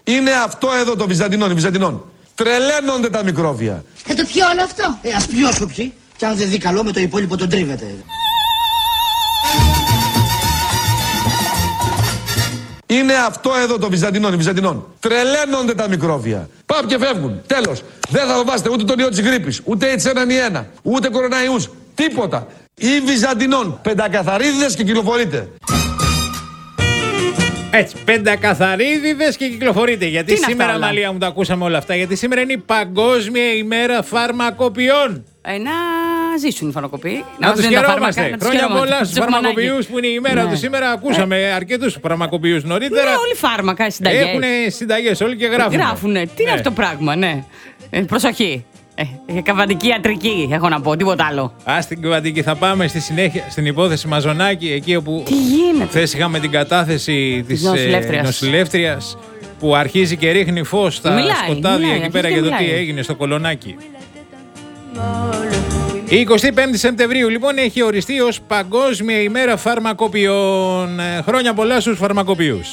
Είναι αυτό εδώ των Βυζαντινών. Τρελαίνονται τα μικρόβια. Θα το πιω όλο αυτό. Ας πιω σοψί. Κι αν δεν δει καλό με το υπόλοιπο τον τρίβεται. Είναι αυτό εδώ των Βυζαντινών. Τρελαίνονται τα μικρόβια. Πάμε και φεύγουν. Τέλος. Δεν θα φοβάστε ούτε τον ιό της γρίπης, ούτε H1N1, ούτε κοροναϊούς. Τίποτα. Ή Βυζαντινών. Πεντακαθαρίδιδες και κυκλοφορείτε. Έτσι, πεντακαθαρίδιδες και κυκλοφορείτε. Γιατί σήμερα, Μαλία μου, τα ακούσαμε όλα αυτά. Γιατί σήμερα είναι η Παγκόσμια ημέρα φαρμακοποιών. Να ζήσουν οι φαρμακοποιοί. Να τους χαιρόμαστε. Χρόνια πολλά στους φαρμακοποιούς που είναι η ημέρα του σήμερα. Ακούσαμε αρκετούς φαρμακοποιούς νωρίτερα. Ναι, όλοι φάρμακα, συνταγές. Έχουν συνταγές όλοι και γράφουν. Γράφουνε. Τι είναι αυτό το πράγμα, ναι. Προσοχή. Καβαντική ιατρική, έχω να πω, τίποτα άλλο. Στην Καβαντική θα πάμε στη συνέχεια στην υπόθεση Μαζονάκη, εκεί όπου χθες είχαμε την κατάθεση της νοσηλεύτριας που αρχίζει και ρίχνει φως στα σκοτάδια εκεί πέρα για το τι έγινε στο Κολονάκι. Η 25η Σεπτεμβρίου λοιπόν έχει οριστεί ως Παγκόσμια ημέρα φαρμακοποιών. Χρόνια πολλά στους φαρμακοποιούς.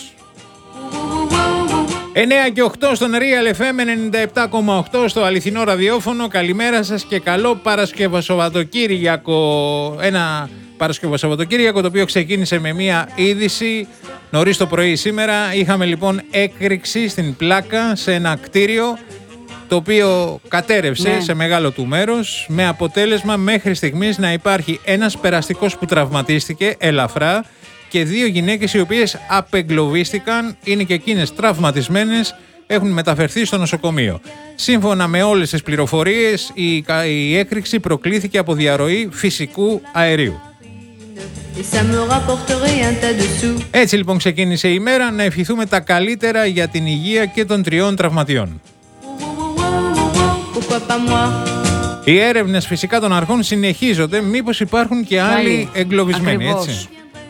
9 και 8 στον Real FM 97,8 στο αληθινό ραδιόφωνο. Καλημέρα σας και καλό Παρασκευασαββατοκύριακο. Ένα Παρασκευασαββατοκύριακο το οποίο ξεκίνησε με μία είδηση νωρίς το πρωί σήμερα. Είχαμε λοιπόν έκρηξη στην Πλάκα σε ένα κτίριο το οποίο κατέρευσε σε μεγάλο του μέρος, με αποτέλεσμα μέχρι στιγμής να υπάρχει ένας περαστικός που τραυματίστηκε ελαφρά και 2 γυναίκες οι οποίες απεγκλωβίστηκαν, είναι και εκείνες τραυματισμένες, έχουν μεταφερθεί στο νοσοκομείο. Σύμφωνα με όλες τις πληροφορίες, η έκρηξη προκλήθηκε από διαρροή φυσικού αερίου. Έτσι λοιπόν ξεκίνησε η ημέρα, να ευχηθούμε τα καλύτερα για την υγεία και των 3 τραυματιών. Οι έρευνες φυσικά των αρχών συνεχίζονται, μήπως υπάρχουν και άλλοι εγκλωβισμένοι, έτσι.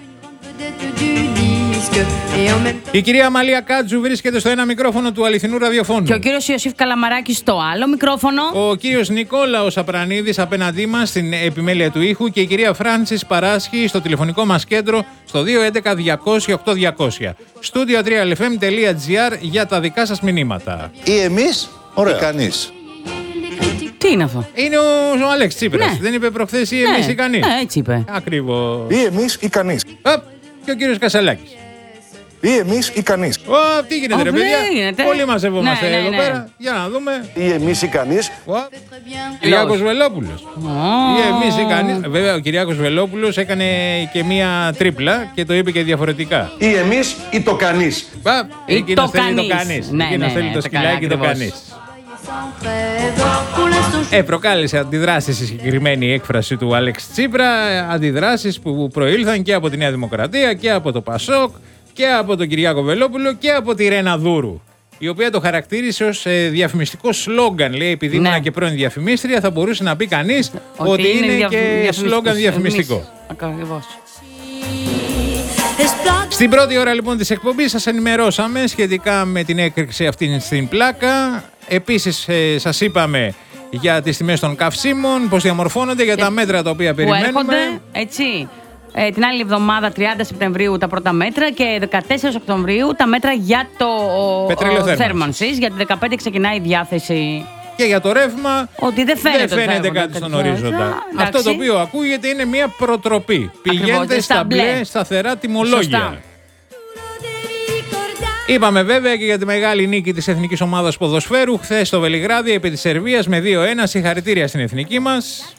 Η κυρία Μαλία Κάτζου βρίσκεται στο ένα μικρόφωνο του αληθινού ραδιοφώνου. Και ο κύριος Ιωσήφ Καλαμαράκης στο άλλο μικρόφωνο. Ο κύριος Νικόλαος Απρανίδης απέναντί μας στην επιμέλεια του ήχου και η κυρία Φράνσις Παράσχη στο τηλεφωνικό μας κέντρο στο 211-200-8200. Studio3lfm.gr για τα δικά σας μηνύματα. Ή εμείς ή κανείς. Τι είναι αυτό? Είναι ο Αλέξης Τσίπρας. Δεν είπε προχθές ή εμείς ή κανείς? Ναι, έτσι είπε. Ακριβώς. Ή εμείς ή κανείς. Και ο κύριος Κασελάκης. Ή εμείς ή κανείς. Τι γίνεται ρε παιδιά? Πολύ μαζευόμαστε εδώ πέρα. Για να δούμε. Ή εμείς ή κανείς. Κυριάκος Βελόπουλος. Ή εμείς ή κανείς. Βέβαια ο Κυριάκος Βελόπουλος έκανε και μία τρίπλα και το είπε και διαφορετικά. Ή εμείς ή το κανείς. Εκείνος θέλει το κανείς. Εκείνος θέλει το σκυλάκι το κανείς. Προκάλεσε αντιδράσεις η συγκεκριμένη έκφραση του Αλέξη Τσίπρα. Αντιδράσεις που προήλθαν και από τη Νέα Δημοκρατία και από το Πασόκ και από τον Κυριάκο Βελόπουλο και από τη Ρένα Δούρου, η οποία το χαρακτήρισε ως διαφημιστικό σλόγγαν. Λέει, επειδή ήμουν και πρώην διαφημίστρια, θα μπορούσε να πει κανείς ότι είναι και σλόγγαν διαφημιστικό. Ακριβώς. Στην πρώτη ώρα λοιπόν της εκπομπής σας ενημερώσαμε σχετικά με την έκρηξη αυτή στην Πλάκα. Επίσης σας είπαμε για τις τιμές των καυσίμων, πώς διαμορφώνονται, για τα μέτρα τα οποία περιμένουμε. Έρχονται, έτσι. Την άλλη εβδομάδα, 30 Σεπτεμβρίου, τα πρώτα μέτρα και 14 Οκτωβρίου τα μέτρα για το πετρέλαιο θέρμανσης. Για τη 15 ξεκινάει η διάθεση. Και για το ρεύμα ότι δεν φαίνεται κάτι στον ορίζοντα. Αυτό το οποίο ακούγεται είναι μια προτροπή. Πηγαίνετε στα μπλε σταθερά τιμολόγια. Σωστά. Είπαμε βέβαια και για τη μεγάλη νίκη της εθνικής ομάδας ποδοσφαίρου χθες στο Βελιγράδι επί της Σερβίας με 2-1. Συγχαρητήρια στην εθνική μας.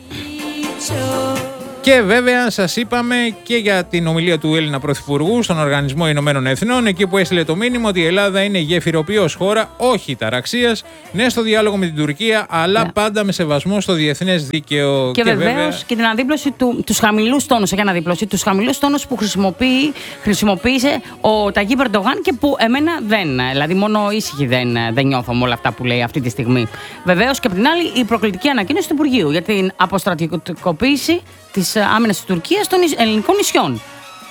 Και βέβαια σας είπαμε και για την ομιλία του Έλληνα Πρωθυπουργού στον Οργανισμό Ηνωμένων Εθνών, εκεί που έστειλε το μήνυμα ότι η Ελλάδα είναι γεφυροποιός χώρα, όχι ταραξίας, ναι στο διάλογο με την Τουρκία, αλλά πάντα με σεβασμό στο διεθνές δίκαιο. Και βεβαίως και την αναδίπλωση τους χαμηλούς τόνους, όχι αναδίπλωση, τους χαμηλούς τόνους που χρησιμοποίησε ο Ταγί Ερντογάν και που εμένα δεν, δηλαδή μόνο ήσυχη δεν νιώθω με όλα αυτά που λέει αυτή τη στιγμή. Βεβαίως και από την άλλη η προκλητική ανακοίνωση του Υπουργείου για την αποστρατικοποίηση της άμυνας της Τουρκίας των ελληνικών νησιών.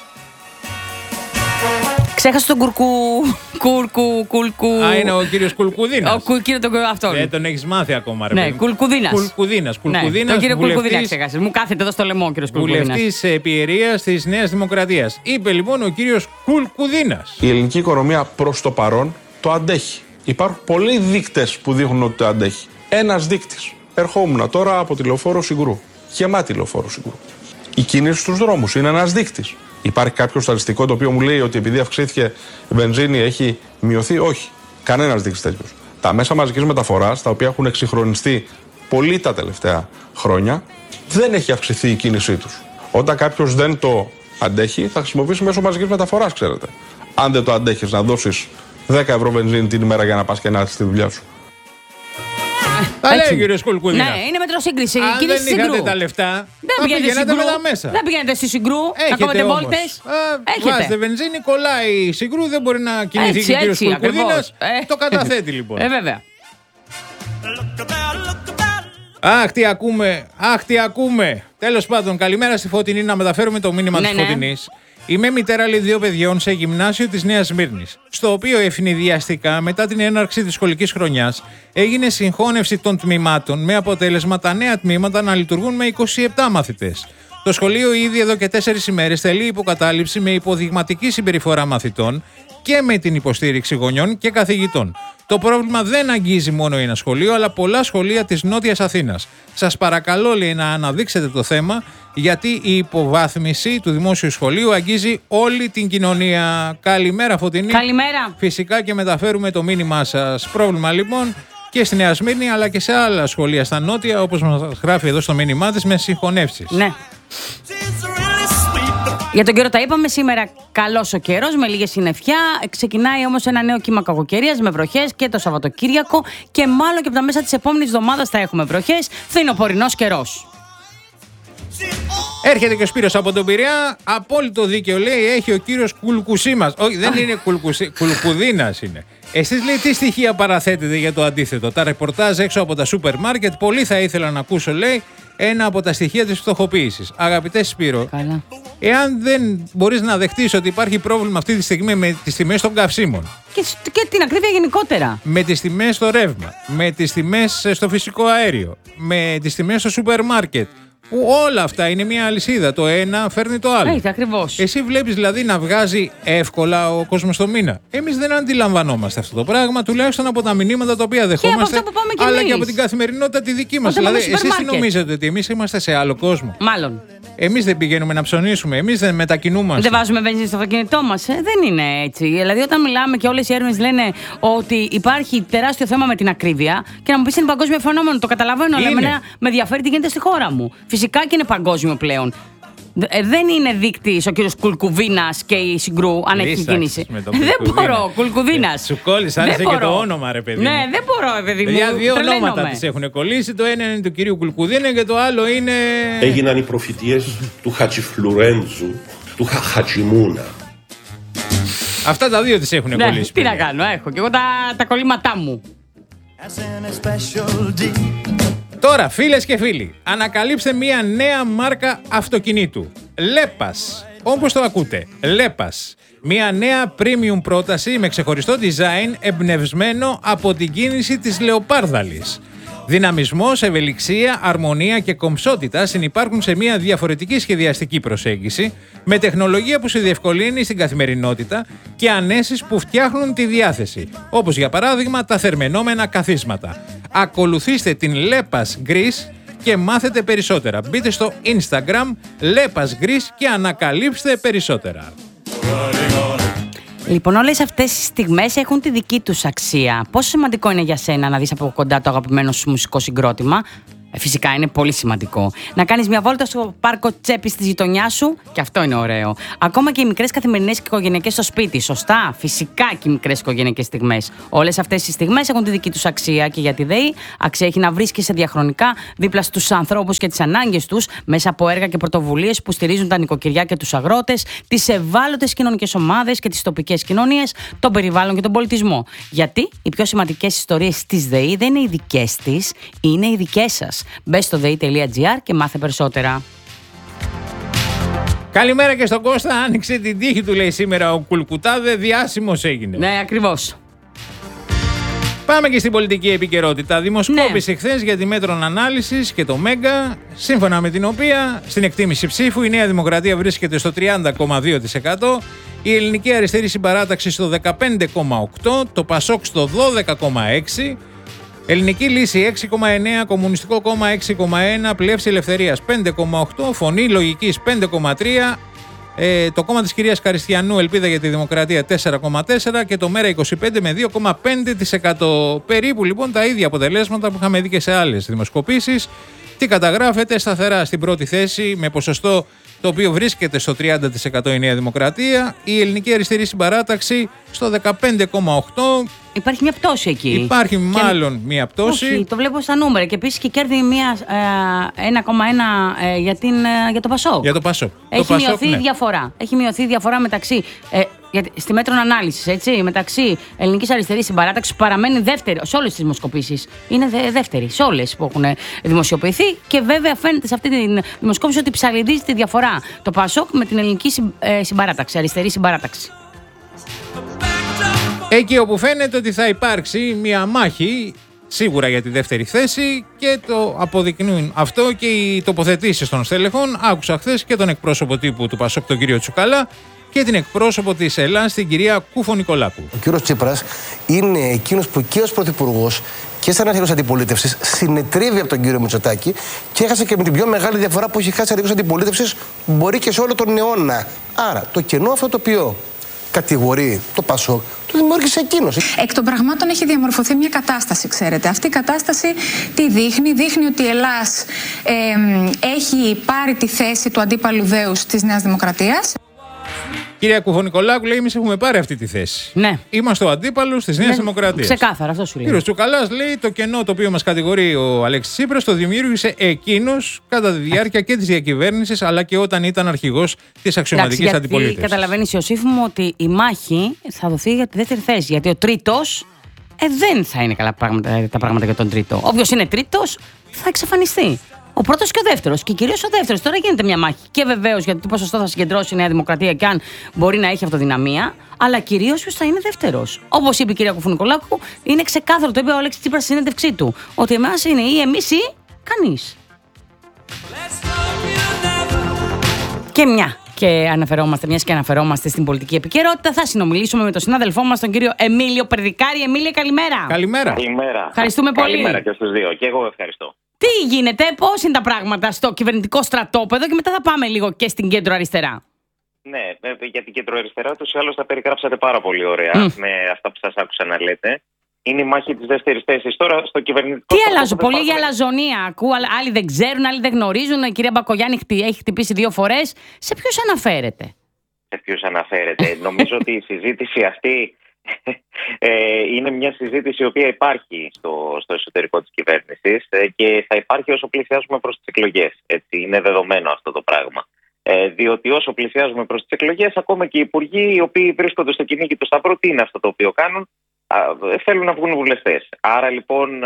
Ξέχασε τον Κουλκού. Είναι ο κύριος Κουλκουδίνας. Αυτό. Δεν τον έχεις μάθει ακόμα, ρε. Ναι, Κουλκουδίνας. Ναι, τον κύριο Κουλκουδίνα ξέχασε. Μου κάθεται εδώ στο λαιμό ο κύριος Κουλκουδίνας. Βουλευτής επιερίας της Νέας Δημοκρατίας. Είπε λοιπόν ο κύριος Κουλκουδίνας. Η ελληνική οικονομία προς το παρόν το αντέχει. Υπάρχουν πολλοί δείκτες που δείχνουν ότι το αντέχει. Ένας δείκτης. Ερχόμουν τώρα από τη λεωφόρο Συγκρού. Γεμάτη λεωφόρο Συγκρού. Η κίνηση στους δρόμους είναι ένας δείκτης. Υπάρχει κάποιο στατιστικό το οποίο μου λέει ότι επειδή αυξήθηκε η βενζίνη έχει μειωθεί? Όχι. Κανένας δείκτης τέτοιος. Τα μέσα μαζικής μεταφοράς, τα οποία έχουν εξυγχρονιστεί πολύ τα τελευταία χρόνια, δεν έχει αυξηθεί η κίνησή τους. Όταν κάποιος δεν το αντέχει, θα χρησιμοποιήσει μέσω μαζικής μεταφοράς, ξέρετε. Αν δεν το αντέχεις, να δώσεις 10 ευρώ βενζίνη την ημέρα για να πας και να έρθεις στη δουλειά σου. Τα λέει ο κύριος Κουλκουδίνας. Ναι, είναι μετροσύγκριση. Αν δεν είχατε τα λεφτά, θα πηγαίνατε με τα μέσα. Δεν πηγαίνετε στη Συγκρού, να κόβετε βόλτες. Βάζετε βενζίνη, κολλάει η Συγκρού, δεν μπορεί να κινηθεί και ο κύριος Κουλκουδίνας. Το καταθέτει λοιπόν. Βέβαια. Αχ, τι ακούμε. Τέλος πάντων, καλημέρα στη Φωτεινή, να μεταφέρουμε το μήνυμα της Φωτεινής. Είμαι μητέρα 2 παιδιών σε γυμνάσιο της Νέας Σμύρνης, στο οποίο ευνηδιαστικά μετά την έναρξη της σχολικής χρονιάς έγινε συγχώνευση των τμήματων με αποτέλεσμα τα νέα τμήματα να λειτουργούν με 27 μαθητές. Το σχολείο ήδη εδώ και 4 ημέρες θέλει υποκατάληψη με υποδειγματική συμπεριφορά μαθητών και με την υποστήριξη γονιών και καθηγητών. Το πρόβλημα δεν αγγίζει μόνο ένα σχολείο, αλλά πολλά σχολεία της Νότιας Αθήνας. Σας παρακαλώ, λέει, να αναδείξετε το θέμα, γιατί η υποβάθμιση του δημόσιου σχολείου αγγίζει όλη την κοινωνία. Καλημέρα, Φωτεινή. Καλημέρα. Φυσικά και μεταφέρουμε το μήνυμά σας. Πρόβλημα λοιπόν και στη Νέα Σμύρνη, αλλά και σε άλλα σχολεία στα Νότια, όπως μας γράφει εδώ στο μήνυμά της, με συγχωνεύσεις. Ναι. Για τον καιρό τα είπαμε, σήμερα καλός ο καιρός με λίγη συννεφιά. Ξεκινάει όμως ένα νέο κύμα κακοκαιρίας με βροχές και το Σαββατοκύριακο και μάλλον και από τα μέσα της επόμενης εβδομάδας θα έχουμε βροχές. Φθινοπορεινός καιρός. Έρχεται και ο Σπύρος από τον Πειραιά. Απόλυτο δίκαιο, λέει, έχει ο κύριος Κουλκουσίμας. Όχι, δεν είναι Κουλκουδίνας είναι. Εσείς, λέει, τι στοιχεία παραθέτετε για το αντίθετο? Τα ρεπορτάζ έξω από τα σούπερ μάρκετ. Πολύ θα ήθελα να ακούσω, λέει, ένα από τα στοιχεία της φτωχοποίησης. Αγαπητέ Σπύρο, Καλά. Εάν δεν μπορείς να δεχτείς ότι υπάρχει πρόβλημα αυτή τη στιγμή με τις τιμές των καυσίμων, Και την ακρίβεια γενικότερα. με τις τιμές στο ρεύμα, με τις τιμές στο φυσικό αέριο, με τις τιμές στο σούπερ μάρκετ, που όλα αυτά είναι μια αλυσίδα. Το ένα φέρνει το άλλο. Έτσι, ακριβώς. Εσύ βλέπεις δηλαδή να βγάζει εύκολα ο κόσμος το μήνα. Εμείς δεν αντιλαμβανόμαστε αυτό το πράγμα, τουλάχιστον από τα μηνύματα τα οποία δεχόμαστε, αυτό που πάμε κι αλλά εμείς. και από την καθημερινότητα τη δική μας. Όταν πάμε Δηλαδή, στο εσείς τι σούπερ μάρκετ. νομίζετε, ότι εμείς είμαστε σε άλλο κόσμο? Μάλλον. Εμείς δεν πηγαίνουμε να ψωνίσουμε, εμείς δεν μετακινούμαστε. Δεν βάζουμε βενζίνη στο αυτοκίνητό μας. Δεν είναι έτσι. Δηλαδή, όταν μιλάμε και όλες οι έρευνες λένε ότι υπάρχει τεράστιο θέμα με την ακρίβεια, και να μου πεις είναι παγκόσμιο φαινόμενο, το καταλαβαίνω, αλλά Είναι. εμένα με ενδιαφέρει τι γίνεται στη χώρα μου. Φυσικά και είναι παγκόσμιο πλέον. Δεν είναι δείκτης ο κύριος Κουλκουδίνας και η Συγκρού, αν έχει Λύσαξες κίνηση. με τον Δεν Κουλκουδίνα. μπορώ, Κουλκουδίνας. Σου κόλλησε, άρεσε και το όνομα, ρε παιδί μου. Ναι, δεν μπορώ, παιδί μου. Για δύο Τρελαίνομαι. ονόματα τις έχουν κολλήσει. Το ένα είναι του κυρίου Κουλκουδίνα και το άλλο είναι. Έγιναν οι προφητείες του Χατζιφλουρέντζου, του Χατζιμούνα. Αυτά τα δύο τις έχουν Ναι, κολλήσει. τι να παιδιά. κάνω, έχω και εγώ τα κολλήματά μου. Τώρα, φίλες και φίλοι, ανακαλύψτε μία νέα μάρκα αυτοκινήτου. Λέπας. Όπως το ακούτε, Λέπας. Μία νέα premium πρόταση με ξεχωριστό design εμπνευσμένο από την κίνηση της λεοπάρδαλης. Δυναμισμός, ευελιξία, αρμονία και κομψότητα συνυπάρχουν σε μια διαφορετική σχεδιαστική προσέγγιση με τεχνολογία που σε διευκολύνει στην καθημερινότητα και ανέσεις που φτιάχνουν τη διάθεση, όπως για παράδειγμα τα θερμαινόμενα καθίσματα. Ακολουθήστε την Λέπας Greece και μάθετε περισσότερα. Μπείτε στο Instagram Λέπας Greece και ανακαλύψτε περισσότερα. Λοιπόν, όλες αυτές οι στιγμές έχουν τη δική τους αξία. Πόσο σημαντικό είναι για σένα να δεις από κοντά το αγαπημένο σου μουσικό συγκρότημα? Φυσικά είναι πολύ σημαντικό. Να κάνεις μια βόλτα στο πάρκο τσέπης της γειτονιάς σου, και αυτό είναι ωραίο. Ακόμα και οι μικρές καθημερινές και οικογενειακές στο σπίτι. Σωστά, φυσικά και οι μικρές οικογενειακές στιγμές. Όλες αυτές οι στιγμές έχουν τη δική τους αξία και για τη ΔΕΗ αξία έχει να βρίσκεσαι διαχρονικά δίπλα στους ανθρώπους και τις ανάγκες τους μέσα από έργα και πρωτοβουλίες που στηρίζουν τα νοικοκυριά και τους αγρότες, τις ευάλωτες κοινωνικές ομάδες και τις τοπικές κοινωνίες, τον περιβάλλον και τον πολιτισμό. Γιατί οι πιο σημαντικές ιστορίες της ΔΕΗ δεν είναι οι δικές της, είναι οι δικές σας. Μπες στο dei.gr και μάθε περισσότερα. Καλημέρα και στον Κώστα. Άνοιξε την τύχη του, λέει σήμερα ο Κουλκουτάδε. Διάσημος έγινε. Ναι, ακριβώς. Πάμε και στην πολιτική επικαιρότητα. Δημοσκόπηση χθες για τη Μέτρων Ανάλυσης και το Μέγκα, σύμφωνα με την οποία στην εκτίμηση ψήφου η Νέα Δημοκρατία βρίσκεται στο 30,2%, Η Ελληνική Αριστερή Συμπαράταξη στο 15,8%, το ΠΑΣΟΚ στο 12,6%, Ελληνική Λύση 6,9%, Κομμουνιστικό Κόμμα 6,1%, Πλεύση Ελευθερίας 5,8%, Φωνή Λογικής 5,3%, το κόμμα της κυρίας Καριστιανού Ελπίδα για τη Δημοκρατία 4,4% και το ΜέΡΑ25 με 2,5%. Περίπου λοιπόν τα ίδια αποτελέσματα που είχαμε δει και σε άλλες δημοσκοπήσεις. Τι καταγράφεται? Σταθερά στην πρώτη θέση με ποσοστό το οποίο βρίσκεται στο 30% η Νέα Δημοκρατία, η Ελληνική Αριστερή Συμπαράταξη στο 15,8%. Υπάρχει μια πτώση εκεί. Υπάρχει μάλλον μια πτώση. Όχι, το βλέπω στα νούμερα. Και επίσης και κέρδη 1,1 για το ΠΑΣΟΚ. Για το ΠΑΣΟΚ. Έχει μειωθεί η διαφορά. Έχει μειωθεί η διαφορά μεταξύ. Στη μέτρων ανάλυσης, έτσι, μεταξύ Ελληνικής Αριστερής Συμπαράταξης, που παραμένει δεύτερη σε όλες τις δημοσκοπήσεις. Είναι δεύτερη σε όλες που έχουν δημοσιοποιηθεί. Και βέβαια φαίνεται σε αυτή τη δημοσκόπηση ότι ψαλιδίζει τη διαφορά το ΠΑΣΟΚ με την Ελληνική Συμπαράταξη, Αριστερή Συμπαράταξη. Εκεί όπου φαίνεται ότι θα υπάρξει μια μάχη σίγουρα για τη δεύτερη θέση και το αποδεικνύουν αυτό και οι τοποθετήσεις των στελεχών. Άκουσα χθες και τον εκπρόσωπο τύπου του ΠΑΣΟΚ, τον κύριο Τσουκαλά, και την εκπρόσωπο της ΕΛΑΝ, την κυρία Κουφωνικολάκου. Ο κύριος Τσίπρας είναι εκείνος που και ως πρωθυπουργός και σαν αρχηγός αντιπολίτευσης συνετρίβει από τον κύριο Μητσοτάκη και έχασε και με την πιο μεγάλη διαφορά που έχει χάσει αρχηγός αντιπολίτευσης, μπορεί και σε όλο τον αιώνα. Άρα το κενό αυτό το οποίο κατηγορεί το ΠΑΣΟΚ, το δημιούργησε εκείνος. Εκ των πραγμάτων έχει διαμορφωθεί μια κατάσταση, ξέρετε. Αυτή η κατάσταση τι δείχνει? Δείχνει ότι η Ελλάς έχει πάρει τη θέση του αντίπαλου δέους της Νέας Δημοκρατίας. Κυρία Κουφωνικολάκου, λέει: εμείς έχουμε πάρει αυτή τη θέση. Ναι. Είμαστε ο αντίπαλος της Νέας Δημοκρατίας. Ξεκάθαρα, αυτό σου λέει. Κύριος Τσουκαλάς λέει: το κενό το οποίο μας κατηγορεί ο Αλέξης Τσίπρας το δημιούργησε εκείνος κατά τη διάρκεια και της διακυβέρνησης, αλλά και όταν ήταν αρχηγός της αξιωματικής αντιπολίτευσης. Καταλαβαίνεις, Ιωσήφ μου, ότι η μάχη θα δοθεί για τη δεύτερη θέση. Γιατί ο τρίτος δεν θα είναι καλά τα πράγματα για τον τρίτο. Όποιος είναι τρίτος θα εξαφανιστεί. Ο πρώτος και ο δεύτερος. Και κυρίως ο δεύτερος. Τώρα γίνεται μια μάχη. Και βεβαίως γιατί το ποσοστό θα συγκεντρώσει η Νέα Δημοκρατία και αν μπορεί να έχει αυτοδυναμία. Αλλά κυρίως ποιος θα είναι δεύτερος. Όπως είπε η κυρία Κουφωνικολάκου, είναι ξεκάθαρο. Το είπε ο Αλέξης Τσίπρας στη συνέντευξή του. Ότι εμάς είναι ή εμείς ή κανείς. Και μιας και αναφερόμαστε στην πολιτική επικαιρότητα, θα συνομιλήσουμε με τον συνάδελφό μας, τον κύριο Εμίλιο Περδικάρη. Εμίλιο, καλημέρα. Καλημέρα. Ευχαριστούμε πολύ. Καλημέρα και στους δύο. Και εγώ ευχαριστώ. Τι γίνεται, πώς είναι τα πράγματα στο κυβερνητικό στρατόπεδο και μετά θα πάμε λίγο και στην κέντρο αριστερά. Ναι, για την κέντρο αριστερά τους ή άλλως τα περιγράψατε πάρα πολύ ωραία με αυτά που σας άκουσα να λέτε. Είναι η μάχη της δεύτερης θέσης. Τώρα στο κυβερνητικό. Τι αλλάζω, πολύ για αλαζονία. Ακούω, άλλοι δεν ξέρουν, άλλοι δεν γνωρίζουν. Η κυρία Μπακογιάννη έχει χτυπήσει 2 φορές. Σε ποιους αναφέρεται? Νομίζω ότι η συζήτηση αυτή είναι μια συζήτηση η οποία υπάρχει στο εσωτερικό της κυβέρνησης και θα υπάρχει όσο πλησιάζουμε προς τις εκλογές. Έτσι, είναι δεδομένο αυτό το πράγμα. Διότι όσο πλησιάζουμε προς τις εκλογές, ακόμα και οι υπουργοί οι οποίοι βρίσκονται στο κυνήγι του σταυρού, τι είναι αυτό το οποίο κάνουν? Θέλουν να βγουν βουλευτές. Άρα λοιπόν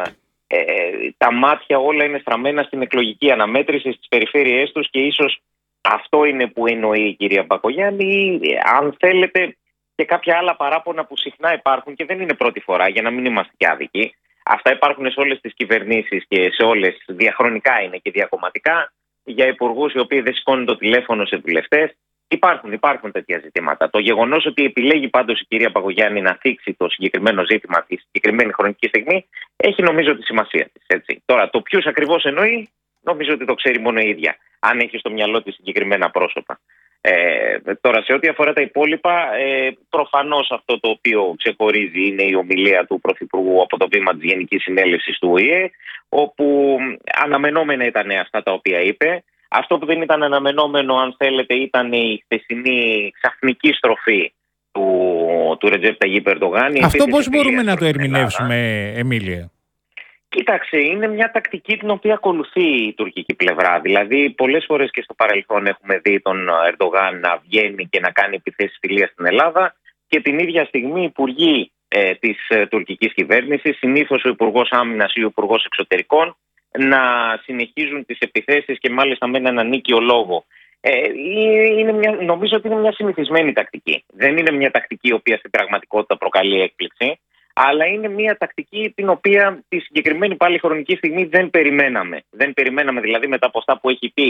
τα μάτια όλα είναι στραμμένα στην εκλογική αναμέτρηση στις περιφέρειές τους και ίσως αυτό είναι που εννοεί η κυρία Μπακογιάννη ή αν θέλετε και κάποια άλλα παράπονα που συχνά υπάρχουν και δεν είναι πρώτη φορά, για να μην είμαστε και άδικοι. Αυτά υπάρχουν σε όλες τις κυβερνήσεις και σε όλες, διαχρονικά είναι και διακομματικά, για υπουργούς οι οποίοι δεν σηκώνουν το τηλέφωνο σε βουλευτές. Υπάρχουν τέτοια ζητήματα. Το γεγονός ότι επιλέγει πάντως η κυρία Μπακογιάννη να θίξει το συγκεκριμένο ζήτημα τη συγκεκριμένη χρονική στιγμή έχει νομίζω τη σημασία της. Έτσι. Τώρα, το ποιους ακριβώς εννοεί, νομίζω ότι το ξέρει μόνο η ίδια, αν έχει στο μυαλό της συγκεκριμένα πρόσωπα. Τώρα, σε ό,τι αφορά τα υπόλοιπα, προφανώς αυτό το οποίο ξεχωρίζει είναι η ομιλία του Πρωθυπουργού από το βήμα της Γενικής Συνέλευσης του ΟΗΕ, όπου αναμενόμενα ήταν αυτά τα οποία είπε. Αυτό που δεν ήταν αναμενόμενο, αν θέλετε, ήταν η χθεσινή ξαφνική στροφή του Ρετζέπ Ταγιπ Ερντογάν. Αυτό πώς μπορούμε να το ερμηνεύσουμε, Εμίλια? Κοίταξε, είναι μια τακτική την οποία ακολουθεί η τουρκική πλευρά. Δηλαδή, πολλές φορές και στο παρελθόν έχουμε δει τον Ερντογάν να βγαίνει και να κάνει επιθέσεις φιλίας στην Ελλάδα και την ίδια στιγμή οι υπουργοί της τουρκικής κυβέρνησης, συνήθως ο Υπουργός Άμυνας ή ο Υπουργός Εξωτερικών, να συνεχίζουν τις επιθέσεις και μάλιστα με έναν ανίκιο λόγο. Νομίζω ότι είναι μια συνηθισμένη τακτική. Δεν είναι μια τακτική η οποία στην πραγματικότητα προκαλεί έκπληξη, αλλά είναι μια τακτική την οποία τη συγκεκριμένη πάλι χρονική στιγμή δεν περιμέναμε. Δεν περιμέναμε δηλαδή μετά από αυτά που έχει πει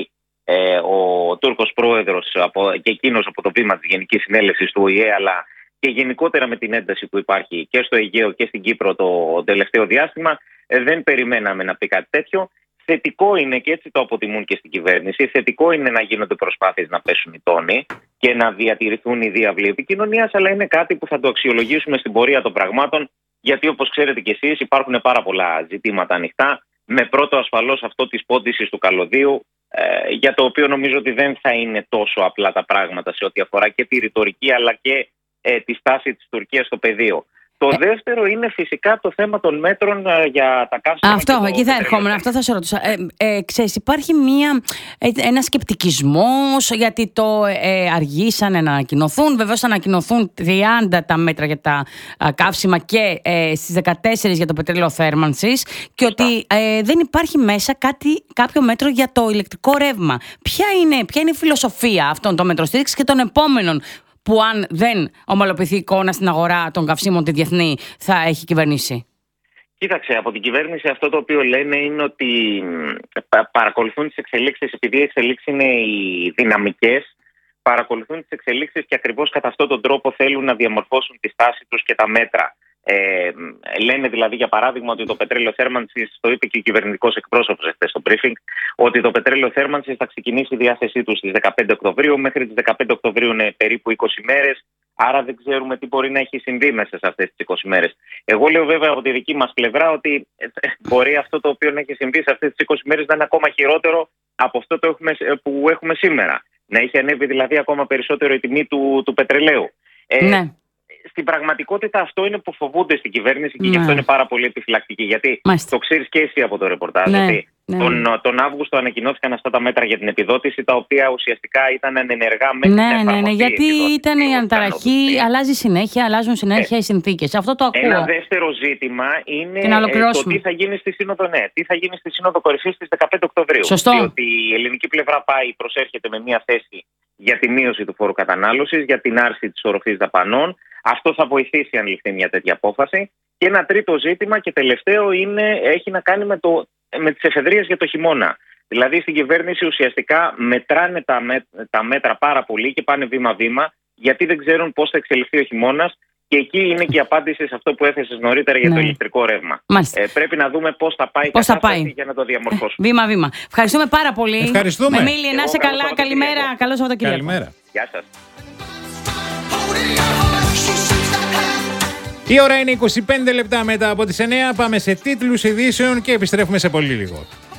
ο Τούρκος πρόεδρος και εκείνος από το βήμα της Γενικής Συνέλευσης του ΟΗΕ, αλλά και γενικότερα με την ένταση που υπάρχει και στο Αιγαίο και στην Κύπρο το τελευταίο διάστημα, δεν περιμέναμε να πει κάτι τέτοιο. Θετικό είναι, και έτσι το αποτιμούν και στην κυβέρνηση, θετικό είναι να γίνονται προσπάθειες να πέσουν οι τόνοι και να διατηρηθούν οι διάβλοι επικοινωνίας, αλλά είναι κάτι που θα το αξιολογήσουμε στην πορεία των πραγμάτων, γιατί όπως ξέρετε κι εσείς υπάρχουν πάρα πολλά ζητήματα ανοιχτά, με πρώτο ασφαλώς αυτό της πόντισης του καλωδίου, για το οποίο νομίζω ότι δεν θα είναι τόσο απλά τα πράγματα σε ό,τι αφορά και τη ρητορική αλλά και τη στάση της Τουρκίας στο πεδίο. Το δεύτερο είναι φυσικά το θέμα των μέτρων για τα καύσιμα. Αυτό, εκεί θα ερχόμουν, αυτό θα σε ρωτούσα. Ξέρεις, υπάρχει ένα σκεπτικισμός γιατί το αργήσανε να ανακοινωθούν. Βεβαίως θα ανακοινωθούν 30 τα μέτρα για τα καύσιμα και στις 14 για το πετρέλαιο θέρμανσης και ότι δεν υπάρχει μέσα κάποιο μέτρο για το ηλεκτρικό ρεύμα. Ποια είναι η φιλοσοφία αυτών των μέτρων στήριξης και των επόμενων, που αν δεν ομαλοποιηθεί η εικόνα στην αγορά των καυσίμων τη διεθνή θα έχει κυβερνήσει? Κοίταξε, από την κυβέρνηση αυτό το οποίο λένε είναι ότι παρακολουθούν τις εξελίξεις, επειδή οι εξελίξεις είναι οι δυναμικές, παρακολουθούν τις εξελίξεις και ακριβώς κατά αυτόν τον τρόπο θέλουν να διαμορφώσουν τη στάση τους και τα μέτρα. Λένε δηλαδή, για παράδειγμα, ότι το πετρέλαιο θέρμανσης, το είπε και ο κυβερνητικός εκπρόσωπος χθες στο briefing, ότι το πετρέλαιο θέρμανσης θα ξεκινήσει η διάθεσή του στις 15 Οκτωβρίου. Μέχρι τις 15 Οκτωβρίου είναι περίπου 20 μέρες. Άρα δεν ξέρουμε τι μπορεί να έχει συμβεί μέσα σε αυτές τις 20 μέρες. Εγώ λέω βέβαια από τη δική μας πλευρά ότι μπορεί αυτό το οποίο έχει συμβεί σε αυτές τις 20 μέρες να είναι ακόμα χειρότερο από αυτό που έχουμε σήμερα. Να έχει ανέβει δηλαδή ακόμα περισσότερο η τιμή του πετρελαίου. Ναι. Στην πραγματικότητα αυτό είναι που φοβούνται στην κυβέρνηση και γι' αυτό είναι πάρα πολύ επιφυλακτική. Γιατί το ξέρεις και εσύ από το ρεπορτάζ, ότι τον Αύγουστο ανακοινώθηκαν αυτά τα μέτρα για την επιδότηση, τα οποία ουσιαστικά ήταν ανενεργά μέχρι να εφαρμοστεί. Ναι, γιατί ήταν η ανταραχή, αλλάζουν συνέχεια οι συνθήκες. Αυτό το ακούω. Ένα δεύτερο ζήτημα είναι το τι θα γίνει στη Σύνοδο, τι θα γίνει στη Σύνοδο Κορυφής στις 15 Οκτωβρίου. Σωστό. Διότι η ελληνική πλευρά προσέρχεται με μια θέση για τη μείωση του φόρου κατανάλωσης, για την άρση της οροφής δαπανών. Αυτό θα βοηθήσει αν ληφθεί μια τέτοια απόφαση. Και ένα τρίτο ζήτημα και τελευταίο έχει να κάνει με τις εφεδρείες για το χειμώνα. Δηλαδή στην κυβέρνηση ουσιαστικά μετράνε τα μέτρα πάρα πολύ και πάνε βήμα-βήμα, γιατί δεν ξέρουν πώς θα εξελιχθεί ο χειμώνας. Και εκεί είναι και η απάντηση σε αυτό που έθεσες νωρίτερα για το ηλεκτρικό ρεύμα. Πρέπει να δούμε πώς θα πάει η κατάσταση για να το διαμορφώσουμε. Βήμα-βήμα. Ευχαριστούμε πάρα πολύ. Ευχαριστούμε. Μεμίλη, να είσαι καλά. Καλημέρα. Καλό Σαββατοκύριακο. Καλημέρα. Γεια σας. Η ώρα είναι 25 λεπτά μετά από τις 9. Πάμε σε τίτλους ειδήσεων και επιστρέφουμε σε πολύ λίγο.